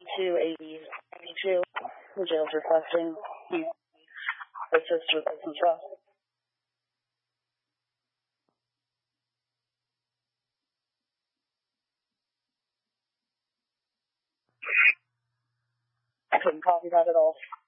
280-82. The jail's requesting assist with some trust. I couldn't copy that at all.